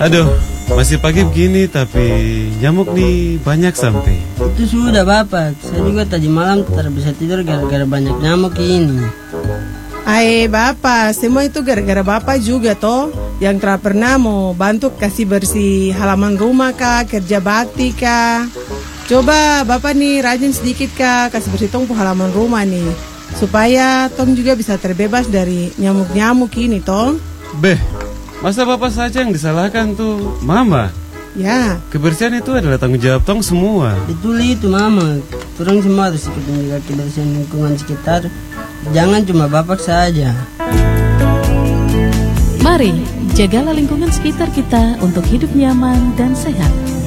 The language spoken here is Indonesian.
Aduh, masih pagi begini tapi nyamuk nih banyak sampai. Itu sudah Bapak, saya juga tadi malam tidak bisa tidur gara-gara banyak nyamuk ini. Bapak, semua itu gara-gara Bapak juga toh, yang tidak pernah mau bantu kasih bersih halaman rumah kah, kerja bakti kah. Coba Bapak nih rajin sedikit kah, kasih bersih tong halaman rumah nih, supaya tong juga bisa terbebas dari nyamuk-nyamuk ini toh. Beh, masa Bapak saja yang disalahkan tuh, Mama? Ya, kebersihan itu adalah tanggung jawab tong semua. Betul itu Mama, turun semua harus ikut menjaga kebersihan lingkungan sekitar. Jangan cuma Bapak saja. Mari, jagalah lingkungan sekitar kita untuk hidup nyaman dan sehat.